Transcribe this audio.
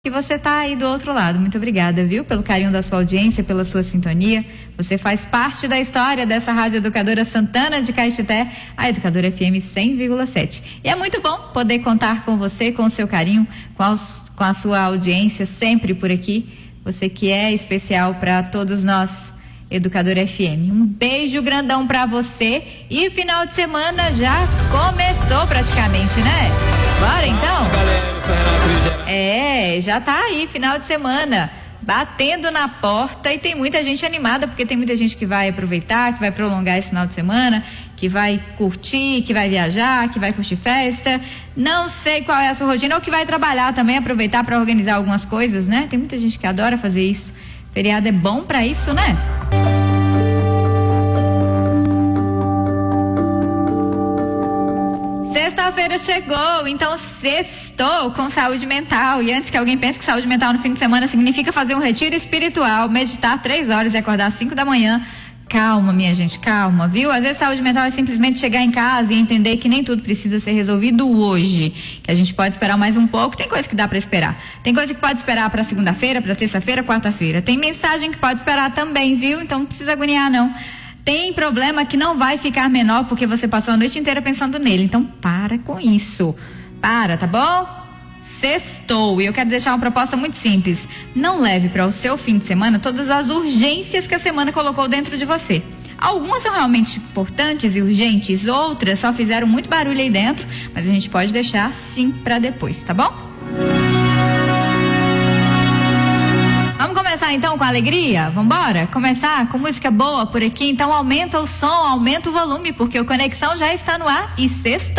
Que você tá aí do outro lado. Muito obrigada, viu? Pelo carinho da sua audiência, pela sua sintonia. Você faz parte da história dessa Rádio Educadora Santana de Caetité, a Educadora FM 100,7. E é muito bom poder contar com você, com o seu carinho, com a sua audiência sempre por aqui. Você que é especial para todos nós, Educadora FM. Um beijo grandão para você. E o final de semana já começou praticamente, né? Bora então? Já tá aí, final de semana, batendo na porta, e tem muita gente animada, porque tem muita gente que vai aproveitar, que vai prolongar esse final de semana, que vai curtir, que vai viajar, que vai curtir festa. Não sei qual é a sua rotina, ou que vai trabalhar também, aproveitar para organizar algumas coisas, né? Tem muita gente que adora fazer isso. Feriado é bom para isso, né? Sexta-feira chegou, então sextou com saúde mental. E antes que alguém pense que saúde mental no fim de semana significa fazer um retiro espiritual, meditar 3 horas e acordar às 5 da manhã. Calma, minha gente, calma, viu? Às vezes saúde mental é simplesmente chegar em casa e entender que nem tudo precisa ser resolvido hoje, que a gente pode esperar mais um pouco. Tem coisa que dá para esperar, tem coisa que pode esperar para segunda-feira, para terça-feira, quarta-feira. Tem mensagem que pode esperar também, viu? Então não precisa agoniar, não. Tem problema que não vai ficar menor porque você passou a noite inteira pensando nele. Então para com isso. Para, tá bom? Sextou. E eu quero deixar uma proposta muito simples. Não leve para o seu fim de semana todas as urgências que a semana colocou dentro de você. Algumas são realmente importantes e urgentes, outras só fizeram muito barulho aí dentro, mas a gente pode deixar sim para depois, tá bom? Vamos começar então com alegria? Vambora? Começar com música boa por aqui? Então aumenta o som, aumenta o volume, porque o Conexão já está no ar e sexta.